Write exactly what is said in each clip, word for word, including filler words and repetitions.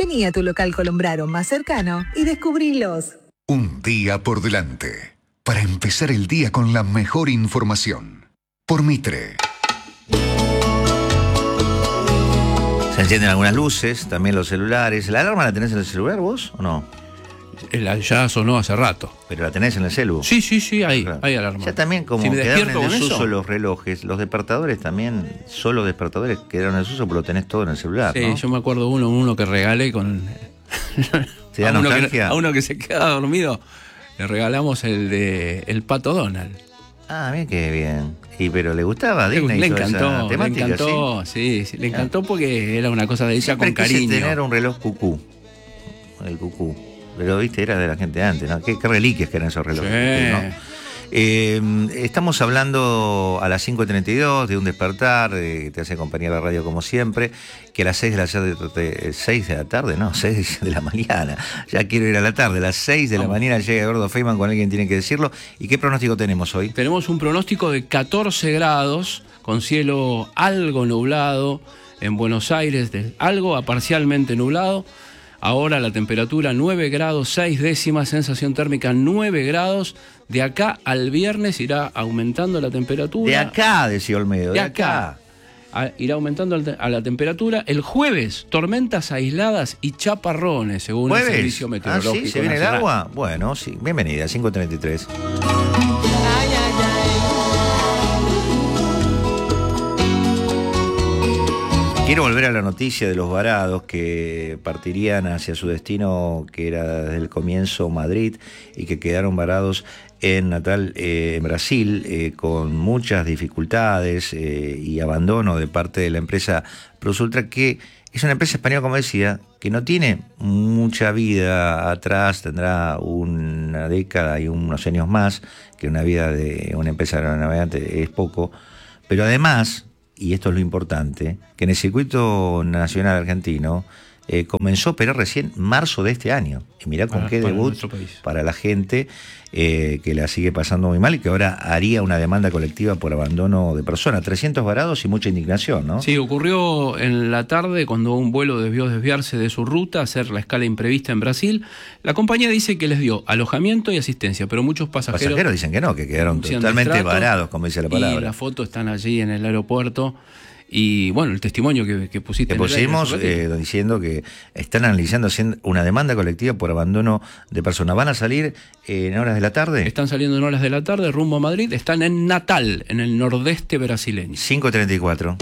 Vení a tu local Colombraro más cercano y descubrilos. Un día por delante, para empezar el día con la mejor información. Por Mitre. Se encienden algunas luces, también los celulares. ¿La alarma la tenés en el celular vos o no? El, ya sonó hace rato. ¿Pero la tenés en el celu? Sí, sí, sí, ahí, claro. Hay alarma. Ya también como si me quedaron en desuso eso? los relojes, los despertadores también, solo despertadores quedaron en desuso, pero lo tenés todo en el celular, Sí, ¿no? yo me acuerdo uno, uno que regalé con... ¿Te da a, uno nostalgia? que, a uno que se queda dormido, le regalamos el de el Pato Donald. Ah, mira qué bien. Y pero le gustaba Le, Disney le toda encantó, esa le temática, encantó, sí, sí, le encantó porque era una cosa de ella Siempre con cariño. quise tener un reloj cucú. El cucú. Pero viste, era de la gente de antes, ¿no? Qué, qué reliquias que eran esos relojes. Sí. ¿No? Eh, estamos hablando a las cinco y treinta y dos de un despertar, eh, que te hace compañía la radio como siempre, que a las seis de la tarde, seis de la tarde, no, seis de la mañana, ya quiero ir a la tarde, a las seis de la mañana llega Eduardo Feynman con alguien tiene que decirlo. ¿Y qué pronóstico tenemos hoy? Tenemos un pronóstico de catorce grados, con cielo algo nublado en Buenos Aires, de algo a parcialmente nublado. Ahora la temperatura nueve grados, seis décimas, sensación térmica nueve grados. De acá al viernes irá aumentando la temperatura. De acá, decía Olmedo, de, De acá. acá. A, irá aumentando a la temperatura. El jueves, tormentas aisladas y chaparrones, según ¿Jueves? el Servicio Meteorológico ¿Ah, sí? ¿Se viene el Nacional. agua? Bueno, sí. Bienvenida, cinco treinta y tres. Quiero volver a la noticia de los varados que partirían hacia su destino, que era desde el comienzo Madrid, y que quedaron varados en Natal, eh, en Brasil, eh, con muchas dificultades eh, y abandono de parte de la empresa PlusUltra, que es una empresa española, como decía, que no tiene mucha vida atrás, tendrá una década y unos años más, que una vida de una empresa aeronavegante es poco, pero además, y esto es lo importante, que en el circuito nacional argentino eh, comenzó a operar recién marzo de este año. Y mirá con para, qué para debut para la gente eh, que la sigue pasando muy mal y que ahora haría una demanda colectiva por abandono de personas. trescientos varados y mucha indignación, ¿no? Sí, ocurrió en la tarde cuando un vuelo debió desviarse de su ruta, hacer la escala imprevista en Brasil. La compañía dice que les dio alojamiento y asistencia, pero muchos pasajeros... Pasajeros dicen que no, que quedaron totalmente varados, como dice la palabra. Y las fotos están allí en el aeropuerto. Y bueno, el testimonio que, que pusiste que pusimos en el aire, eh, diciendo que están analizando haciendo una demanda colectiva por abandono de personas. ¿Van a salir eh, en horas de la tarde? Están saliendo en horas de la tarde rumbo a Madrid. Están en Natal, en el nordeste brasileño. cinco treinta y cuatro.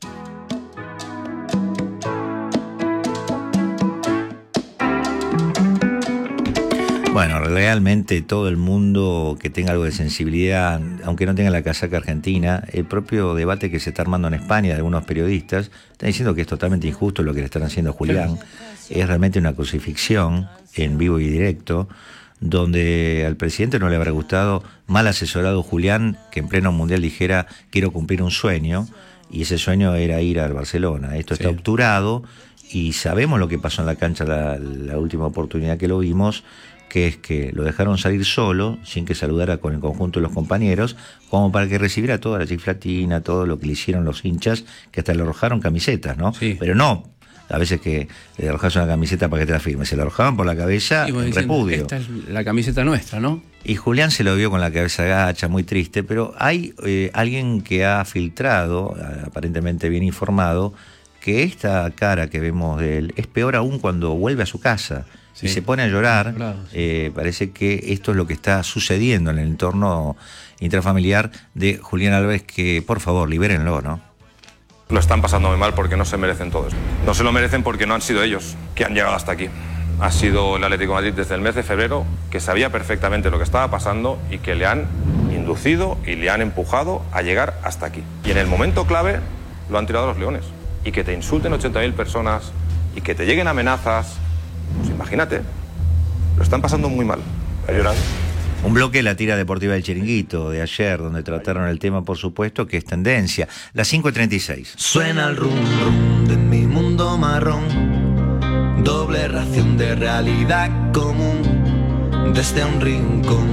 Bueno, realmente todo el mundo que tenga algo de sensibilidad, aunque no tenga la casaca argentina, el propio debate que se está armando en España de algunos periodistas, están diciendo que es totalmente injusto lo que le están haciendo a Julián. Es realmente una crucifixión en vivo y directo, donde al presidente no le habrá gustado, mal asesorado Julián, que en pleno mundial dijera quiero cumplir un sueño, y ese sueño era ir al Barcelona. Esto está sí. obturado y sabemos lo que pasó en la cancha la, la última oportunidad que lo vimos, que es que lo dejaron salir solo, sin que saludara con el conjunto de los compañeros, como para que recibiera toda la chiflatina, todo lo que le hicieron los hinchas, que hasta le arrojaron camisetas, ¿no? Sí. Pero no, a veces que le arrojas una camiseta para que te la firme, se la arrojaban por la cabeza en repudio. Esta es la camiseta nuestra, ¿no? Y Julián se lo vio con la cabeza gacha, muy triste, pero hay eh, alguien que ha filtrado, aparentemente bien informado, que esta cara que vemos de él es peor aún cuando vuelve a su casa. Sí. Y se pone a llorar. Claro, sí. eh, parece que esto es lo que está sucediendo en el entorno intrafamiliar de Julián Álvarez, que por favor, libérenlo, ¿no? Lo están pasando muy mal porque no se merecen todo esto. No se lo merecen porque no han sido ellos que han llegado hasta aquí. Ha sido el Atlético de Madrid desde el mes de febrero, que sabía perfectamente lo que estaba pasando y que le han inducido y le han empujado a llegar hasta aquí. Y en el momento clave lo han tirado a los leones. Y que te insulten ochenta mil personas y que te lleguen amenazas. Pues imagínate, lo están pasando muy mal. Está llorando. Un bloque de la tira deportiva del Chiringuito de ayer, donde trataron el tema, por supuesto, que es tendencia. Las cinco y treinta y seis. Suena el rum rum de mi mundo marrón, doble ración de realidad común, desde un rincón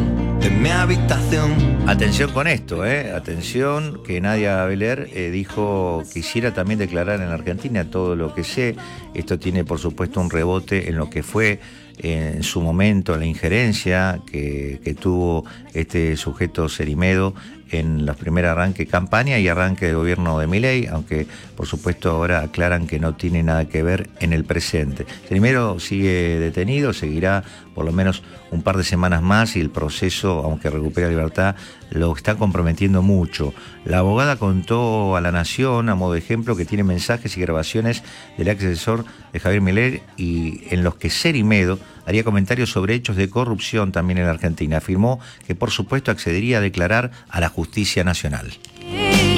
en mi habitación. Atención con esto, ¿eh? Atención, que Nadia Beler eh, dijo que quisiera también declarar en Argentina todo lo que sé. Esto tiene, por supuesto, un rebote en lo que fue eh, en su momento la injerencia que, que tuvo este sujeto Cerimedo en los primeros arranques de campaña y arranque del gobierno de Milei, aunque por supuesto ahora aclaran que no tiene nada que ver en el presente. Cerimedo sigue detenido, seguirá por lo menos un par de semanas más y el proceso, aunque recupera libertad, lo está comprometiendo mucho. La abogada contó a La Nación, a modo de ejemplo, que tiene mensajes y grabaciones del ex asesor de Javier Milei y en los que Cerimedo haría comentarios sobre hechos de corrupción también en la Argentina. Afirmó que por supuesto accedería a declarar a la justicia nacional.